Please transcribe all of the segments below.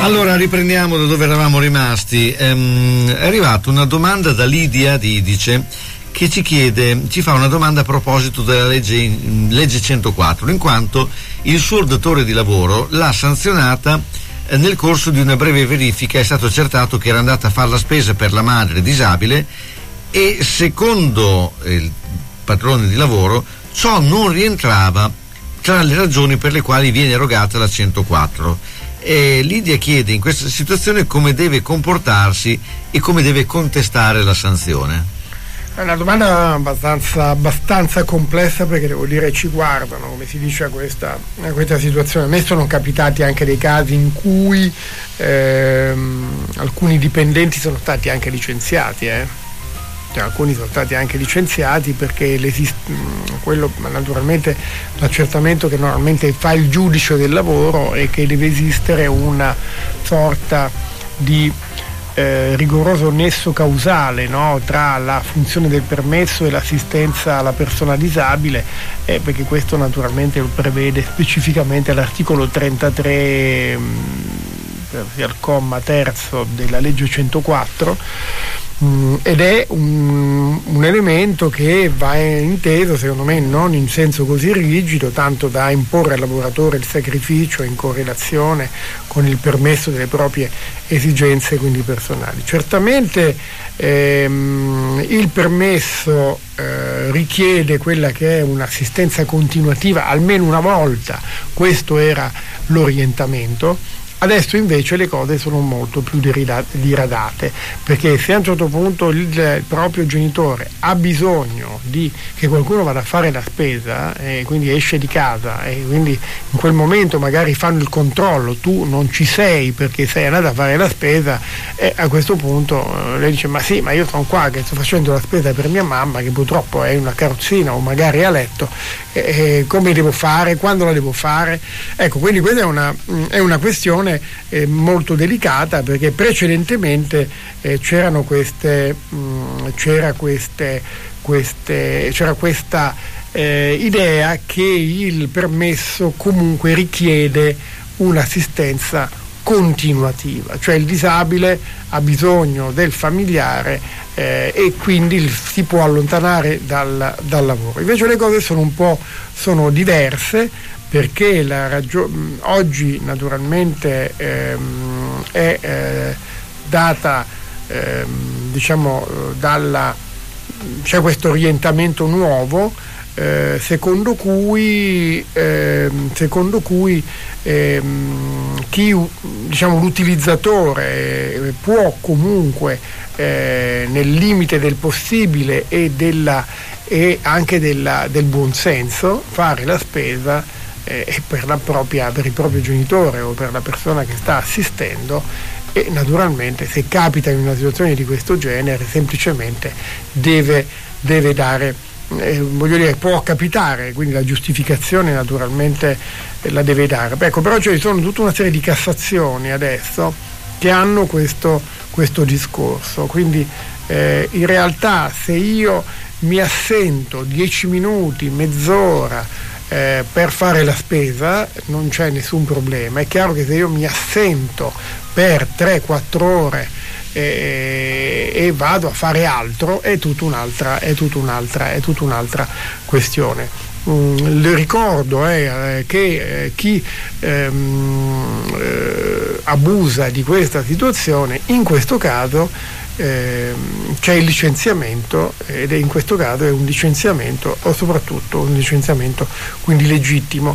Allora riprendiamo da dove eravamo rimasti. È arrivata una domanda da Lidia di Idice, che ci fa una domanda a proposito della legge 104, in quanto il suo datore di lavoro l'ha sanzionata nel corso di una breve verifica. È stato accertato che era andata a fare la spesa per la madre disabile e, secondo il padrone di lavoro, ciò non rientrava tra le ragioni per le quali viene erogata la 104. Lidia chiede in questa situazione come deve comportarsi e come deve contestare la sanzione. È una domanda abbastanza complessa, perché devo dire ci guardano, come si dice, a questa situazione. A me sono capitati anche dei casi in cui alcuni dipendenti sono stati anche licenziati, Cioè, alcuni sono stati anche licenziati perché quello naturalmente l'accertamento che normalmente fa il giudice del lavoro è che deve esistere una sorta di rigoroso nesso causale, no? Tra la funzione del permesso e l'assistenza alla persona disabile, perché questo naturalmente lo prevede specificamente l'articolo 33 al comma terzo della legge 104, ed è un elemento che va inteso, secondo me, non in senso così rigido, tanto da imporre al lavoratore il sacrificio in correlazione con il permesso delle proprie esigenze, quindi personali. Certamente il permesso richiede quella che è un'assistenza continuativa almeno una volta, questo era l'orientamento. Adesso invece le cose sono molto più diradate, perché se a un certo punto il proprio genitore ha bisogno che qualcuno vada a fare la spesa, e quindi esce di casa, e quindi in quel momento magari fanno il controllo, tu non ci sei perché sei andata a fare la spesa, e a questo punto lei dice: ma sì, ma io sono qua che sto facendo la spesa per mia mamma, che purtroppo è in una carrozzina o magari è a letto, come devo fare, quando la devo fare? Ecco, quindi questa è una questione molto delicata, perché precedentemente c'era questa idea che il permesso comunque richiede un'assistenza continuativa, cioè il disabile ha bisogno del familiare e quindi si può allontanare dal lavoro. Invece le cose sono diverse, perché oggi naturalmente è data c'è questo orientamento nuovo secondo cui l'utilizzatore può comunque nel limite del possibile e anche del buonsenso fare la spesa per il proprio genitore o per la persona che sta assistendo, e naturalmente se capita in una situazione di questo genere semplicemente deve dare, può capitare, quindi la giustificazione naturalmente la deve dare. Ecco, però ci sono tutta una serie di Cassazioni adesso che hanno questo discorso, quindi in realtà se io mi assento 10 minuti, mezz'ora per fare la spesa non c'è nessun problema. È chiaro che se io mi assento per 3-4 ore e vado a fare altro è tutta un'altra questione. Le ricordo che chi abusa di questa situazione, in questo caso c'è il licenziamento, ed in questo caso è un licenziamento, o soprattutto un licenziamento quindi legittimo,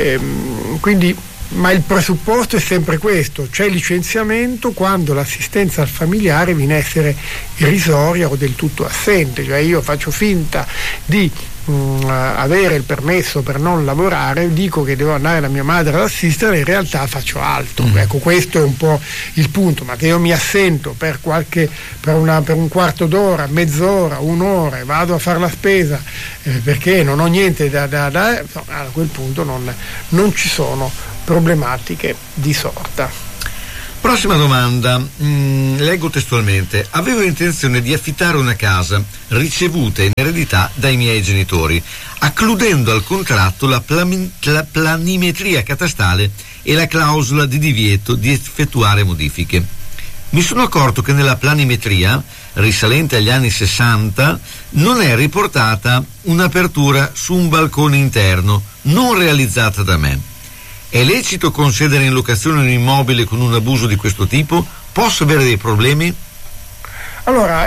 ma il presupposto è sempre questo: c'è licenziamento quando l'assistenza al familiare viene a essere irrisoria o del tutto assente, cioè io faccio finta di avere il permesso per non lavorare, dico che devo andare da mia madre ad assistere, in realtà faccio altro. Ecco, questo è un po' il punto. Ma che io mi assento per un quarto d'ora, mezz'ora, un'ora e vado a fare la spesa perché non ho niente a quel punto non ci sono problematiche di sorta. Prossima domanda, leggo testualmente: avevo intenzione di affittare una casa ricevuta in eredità dai miei genitori, accludendo al contratto la planimetria catastale e la clausola di divieto di effettuare modifiche. Mi sono accorto che nella planimetria, risalente agli anni 60, non è riportata un'apertura su un balcone interno, non realizzata da me. È lecito concedere in locazione un immobile con un abuso di questo tipo? Posso avere dei problemi? Allora,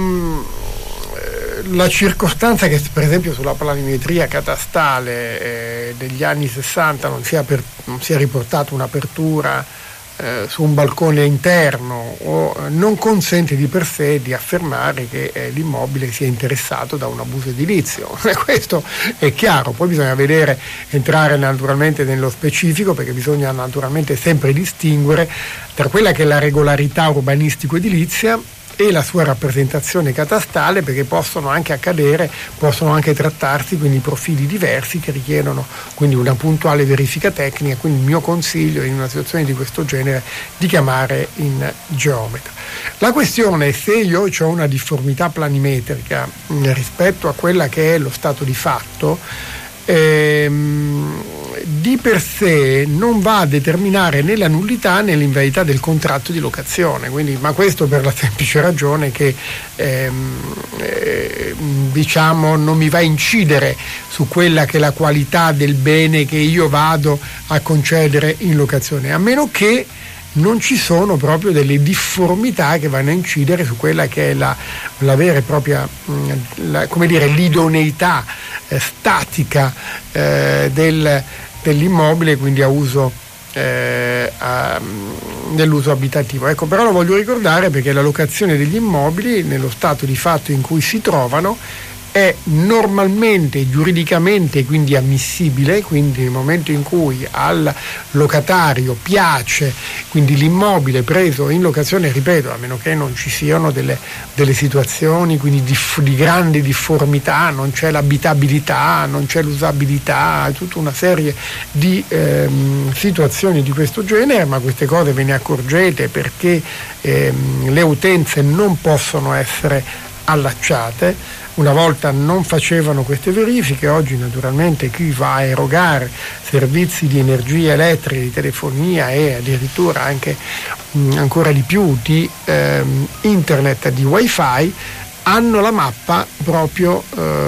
la circostanza che per esempio sulla planimetria catastale degli anni 60 non sia riportata un'apertura su un balcone interno non consente di per sé di affermare che l'immobile sia interessato da un abuso edilizio. Questo è chiaro, poi bisogna entrare naturalmente nello specifico, perché bisogna naturalmente sempre distinguere tra quella che è la regolarità urbanistico-edilizia e la sua rappresentazione catastale, perché possono anche trattarsi quindi profili diversi che richiedono quindi una puntuale verifica tecnica. Quindi il mio consiglio in una situazione di questo genere di chiamare in geometra. La questione è se io ho una difformità planimetrica rispetto a quella che è lo stato di fatto, di per sé non va a determinare né la nullità né l'invalidità del contratto di locazione, ma questo per la semplice ragione che non mi va a incidere su quella che è la qualità del bene che io vado a concedere in locazione, a meno che non ci sono proprio delle difformità che vanno a incidere su quella che è la vera e propria l'idoneità statica dell'immobile, quindi dell'uso abitativo. Ecco, però lo voglio ricordare perché la locazione degli immobili nello stato di fatto in cui si trovano è normalmente giuridicamente quindi ammissibile, quindi nel momento in cui al locatario piace quindi l'immobile preso in locazione, ripeto, a meno che non ci siano delle situazioni quindi di grande difformità, non c'è l'abitabilità, non c'è l'usabilità, tutta una serie di situazioni di questo genere, ma queste cose ve ne accorgete perché le utenze non possono essere allacciate. Una volta non facevano queste verifiche, oggi naturalmente chi va a erogare servizi di energia elettrica, di telefonia e addirittura anche ancora di più di internet, di wifi, hanno la mappa proprio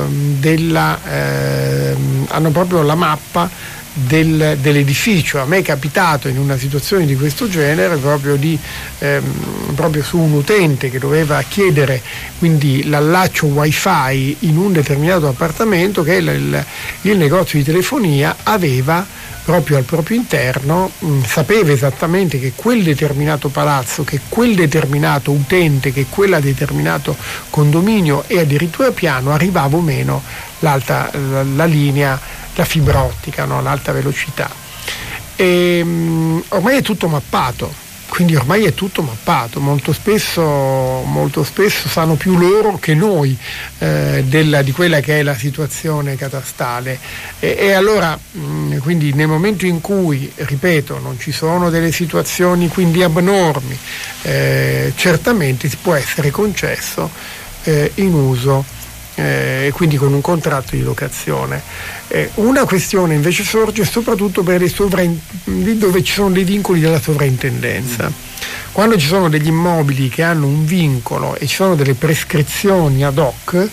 dell'edificio. A me è capitato in una situazione di questo genere proprio su un utente che doveva chiedere quindi l'allaccio wifi in un determinato appartamento, che il negozio di telefonia aveva proprio al proprio interno, sapeva esattamente che quel determinato palazzo, che quel determinato utente, che quel determinato condominio e addirittura piano arrivava o meno la linea, la fibra ottica, no? L'alta velocità. Ormai è tutto mappato, molto spesso sanno più loro che noi di quella che è la situazione catastale e allora quindi nel momento in cui, ripeto, non ci sono delle situazioni quindi abnormi, certamente si può essere concesso in uso quindi con un contratto di locazione. Una questione invece sorge soprattutto per dove ci sono dei vincoli della sovrintendenza. Quando ci sono degli immobili che hanno un vincolo e ci sono delle prescrizioni ad hoc,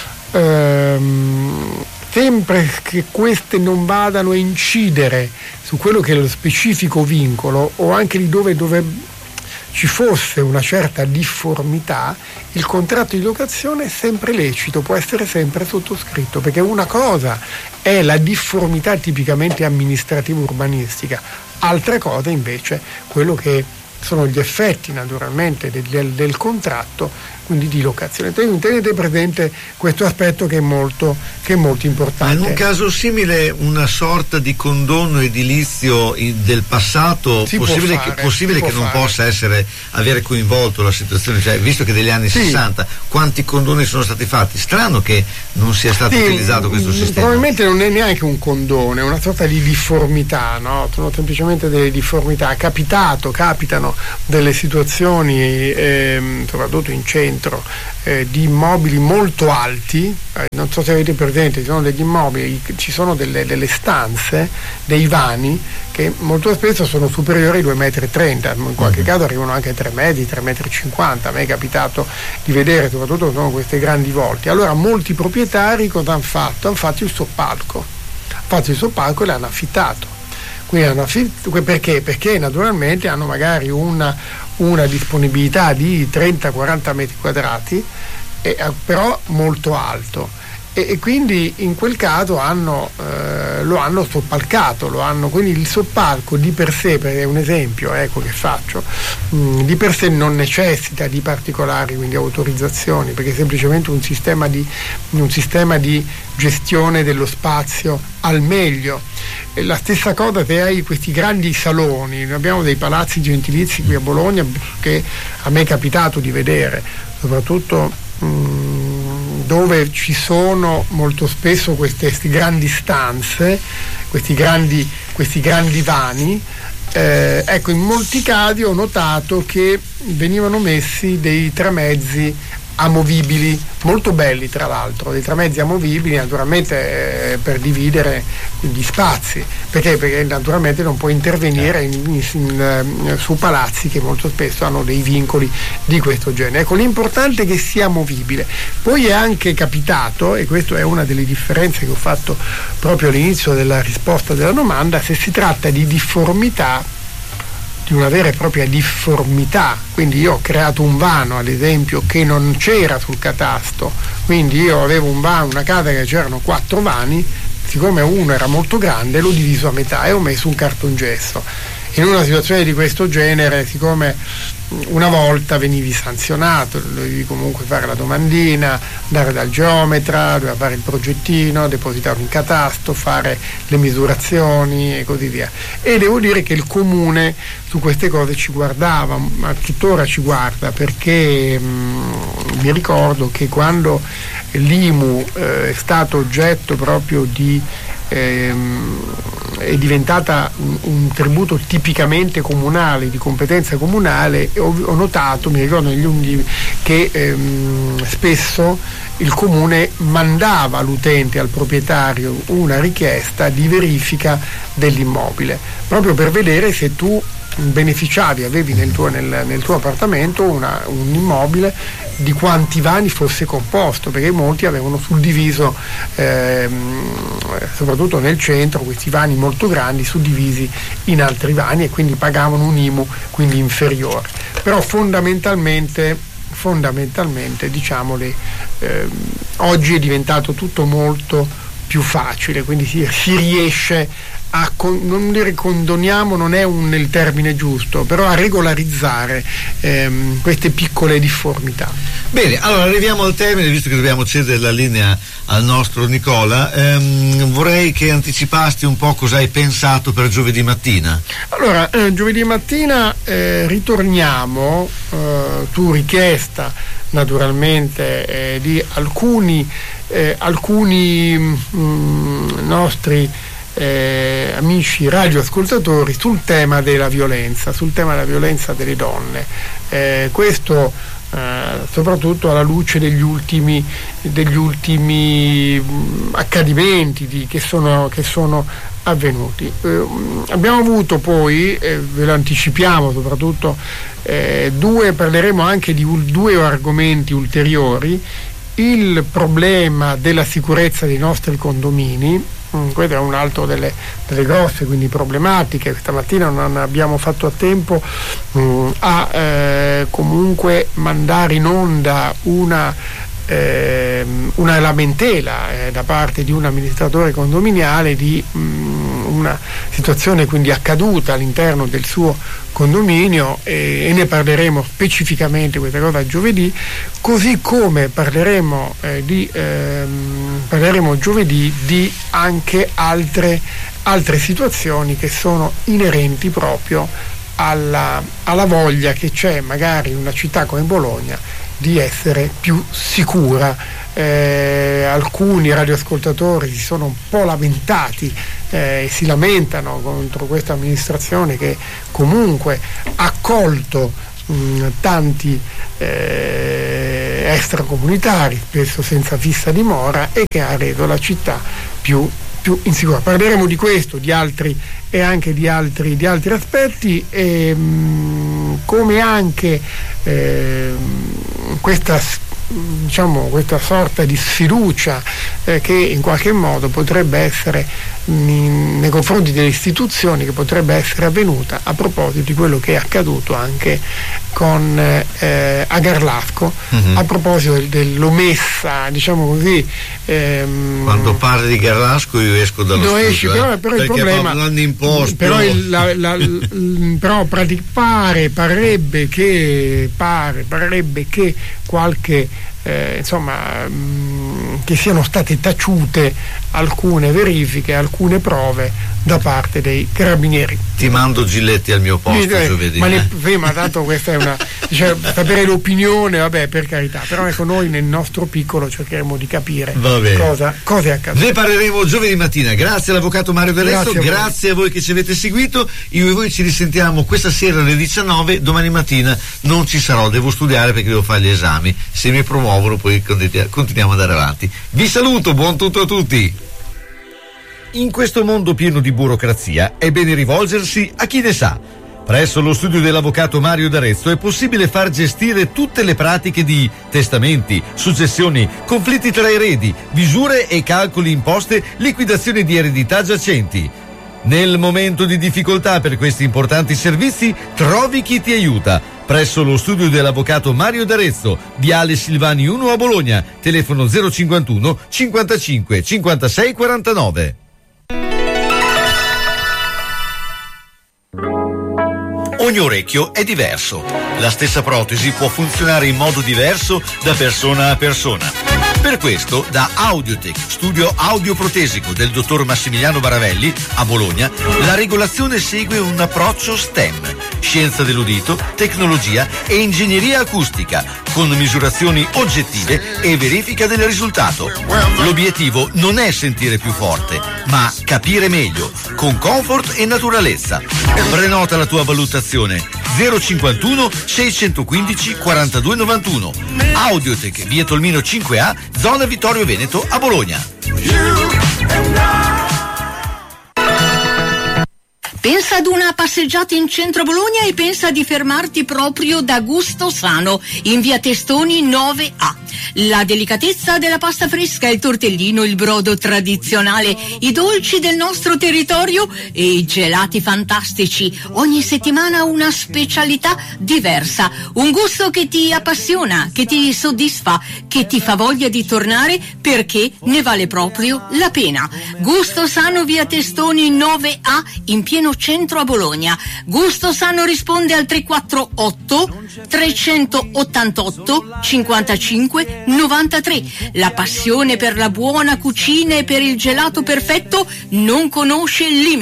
sempre che queste non vadano a incidere su quello che è lo specifico vincolo o anche di dove ci fosse una certa difformità, il contratto di locazione è sempre lecito, può essere sempre sottoscritto, perché una cosa è la difformità tipicamente amministrativa urbanistica, altra cosa invece quello che sono gli effetti naturalmente del contratto, quindi di locazione. Tenete presente questo aspetto che è molto importante. Ma in un caso simile una sorta di condono edilizio del passato possibile che non possa avere coinvolto la situazione, cioè visto che degli anni 60 quanti condoni sono stati fatti, strano che non sia stato utilizzato questo sistema. Probabilmente non è neanche un condono, è una sorta di difformità, no? Sono semplicemente delle difformità. Capitano delle situazioni soprattutto incendi centro di immobili molto alti, non so se avete presente, ci sono degli immobili, ci sono delle stanze, dei vani che molto spesso sono superiori ai 2,30 m, in qualche caso arrivano anche a 3 metri, 3,50 m. A me è capitato di vedere, soprattutto sono queste grandi volte. Allora molti proprietari cosa hanno fatto? Hanno fatto il soppalco. E l'hanno affittato. Perché? Perché naturalmente hanno magari una disponibilità di 30-40 metri quadrati, però molto alto. E quindi in quel caso lo hanno soppalcato, quindi il soppalco di per sé, per un esempio che faccio, di per sé non necessita di particolari, quindi autorizzazioni, perché è semplicemente un sistema di gestione dello spazio al meglio. E la stessa cosa se hai questi grandi saloni, noi abbiamo dei palazzi gentilizi qui a Bologna che a me è capitato di vedere, soprattutto dove ci sono molto spesso queste grandi stanze, questi grandi vani. Ecco, in molti casi ho notato che venivano messi dei tramezzi amovibili, molto belli tra l'altro, dei tramezzi amovibili naturalmente per dividere gli spazi, perché naturalmente non puoi intervenire su palazzi che molto spesso hanno dei vincoli di questo genere. Ecco, l'importante è che sia movibile. Poi è anche capitato, e questa è una delle differenze che ho fatto proprio all'inizio della risposta della domanda, se si tratta di difformità, di una vera e propria difformità, quindi io ho creato un vano ad esempio che non c'era sul catasto, quindi io avevo una casa che c'erano 4 vani, siccome uno era molto grande l'ho diviso a metà e ho messo un cartongesso. In una situazione di questo genere, siccome una volta venivi sanzionato, dovevi comunque fare la domandina, andare dal geometra, doveva fare il progettino, depositarlo in catasto, fare le misurazioni e così via. E devo dire che il comune su queste cose ci guardava, ma tuttora ci guarda, perché mi ricordo che quando l'IMU è stato oggetto proprio è diventata un tributo tipicamente comunale, di competenza comunale, ho notato, mi ricordo negli unghi, che spesso il comune mandava all'utente, al proprietario, una richiesta di verifica dell'immobile, proprio per vedere se tu beneficiavi, avevi nel tuo appartamento un immobile di quanti vani fosse composto, perché molti avevano suddiviso, soprattutto nel centro, questi vani molto grandi suddivisi in altri vani e quindi pagavano un IMU quindi inferiore. Però fondamentalmente oggi è diventato tutto molto più facile, quindi si riesce non dire condoniamo, non è il termine giusto, però a regolarizzare queste piccole difformità. Bene, allora arriviamo al termine, visto che dobbiamo cedere la linea al nostro Nicola. Vorrei che anticipasti un po' cosa hai pensato per giovedì mattina. Allora, giovedì mattina ritorniamo su richiesta naturalmente di alcuni nostri amici radioascoltatori sul tema della violenza delle donne, questo soprattutto alla luce degli ultimi accadimenti che sono avvenuti. Abbiamo avuto poi, ve lo anticipiamo soprattutto, parleremo anche di due argomenti ulteriori: il problema della sicurezza dei nostri condomini. Questo è un altro delle grosse quindi problematiche. Questa mattina non abbiamo fatto a tempo a comunque mandare in onda una lamentela da parte di un amministratore condominiale di una situazione quindi accaduta all'interno del suo condominio, e ne parleremo specificamente questa cosa giovedì, così come parleremo giovedì di anche altre situazioni che sono inerenti proprio alla voglia che c'è magari in una città come Bologna di essere più sicura. Alcuni radioascoltatori si sono un po' lamentati e si lamentano contro questa amministrazione che comunque ha accolto tanti extracomunitari, spesso senza fissa dimora, e che ha reso la città più insicura. Parleremo di questo, di altri e anche di altri aspetti, come anche questa sorta di sfiducia che in qualche modo potrebbe essere nei confronti delle istituzioni, che potrebbe essere avvenuta a proposito di quello che è accaduto anche con a Garlasco, a proposito dell'omessa, diciamo così. Quando parli di Garlasco io esco dallo studio, però il problema l'hanno imposto. Però parrebbe che qualche che siano state taciute alcune verifiche, alcune prove da parte dei carabinieri. Ti mando Giletti al mio posto giovedì. Ma tanto questa è una, sapere l'opinione, vabbè, per carità, però ecco, noi nel nostro piccolo cercheremo di capire cosa è accaduto. Ne parleremo giovedì mattina. Grazie all'avvocato Mario D'Arezzo, grazie a voi che ci avete seguito. Io e voi ci risentiamo questa sera alle 19. Domani mattina non ci sarò, devo studiare perché devo fare gli esami. Se mi promuovono poi continuiamo ad andare avanti. Vi saluto, buon tutto a tutti. In questo mondo pieno di burocrazia è bene rivolgersi a chi ne sa. Presso lo studio dell'avvocato Mario D'Arezzo è possibile far gestire tutte le pratiche di testamenti, successioni, conflitti tra eredi, visure e calcoli imposte, liquidazione di eredità giacenti. Nel momento di difficoltà per questi importanti servizi, trovi chi ti aiuta. Presso lo studio dell'avvocato Mario D'Arezzo, Viale Silvani 1 a Bologna, telefono 051 55 56 49. Ogni orecchio è diverso. La stessa protesi può funzionare in modo diverso da persona a persona. Per questo, da Audiotech, studio audioprotesico del dottor Massimiliano Baravelli, a Bologna, la regolazione segue un approccio STEM, scienza dell'udito, tecnologia e ingegneria acustica, con misurazioni oggettive e verifica del risultato. L'obiettivo non è sentire più forte, ma capire meglio, con comfort e naturalezza. Prenota la tua valutazione 051 615 4291. Audiotech, via Tolmino 5A, zona Vittorio Veneto a Bologna. Pensa ad una passeggiata in centro Bologna e pensa di fermarti proprio da Gusto Sano, in via Testoni 9A. La delicatezza della pasta fresca, il tortellino, il brodo tradizionale, i dolci del nostro territorio e i gelati fantastici. Ogni settimana una specialità diversa, un gusto che ti appassiona, che ti soddisfa, che ti fa voglia di tornare perché ne vale proprio la pena. Gusto Sano, via Testoni 9A, in pieno centro a Bologna. Gusto Sano risponde al 348 388 55 93. La passione per la buona cucina e per il gelato perfetto non conosce limiti.